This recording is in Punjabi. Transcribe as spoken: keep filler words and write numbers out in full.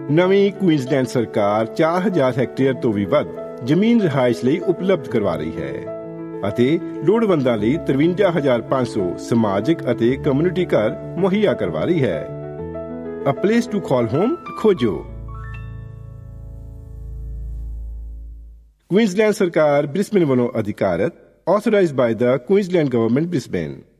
ਨਵੀਂ ਕੁਈਨਜ਼ਲੈਂਡ ਸਰਕਾਰ ਚਾਰ ਹਜ਼ਾਰ ਹੈਕਟੇਅਰ ਤੋਂ ਵੀ ਵੱਧ ਜ਼ਮੀਨ ਰਿਹਾਇਸ਼ ਲਈ ਉਪਲਬਧ ਕਰਵਾ ਰਹੀ ਹੈ ਅਤੇ ਲੋੜਵੰਦਾਂ ਲਈ ਤਰਵੰਜਾ ਹਜ਼ਾਰ ਪੰਜ ਸੌ ਸਮਾਜਿਕ ਅਤੇ ਕਮਿਊਨਿਟੀ ਘਰ ਮੁਹੱਈਆ ਕਰਵਾ ਰਹੀ ਹੈ। ਅ ਪਲੇਸ ਟੂ ਕਾਲ ਹੋਮ ਖੋਜੋ। ਕੁਈਨਜ਼ਲੈਂਡ ਸਰਕਾਰ ਬ੍ਰਿਸਬੇਨ ਵੱਲੋਂ ਅਧਿਕਾਰਤ, authorized by the Queensland Government, Brisbane।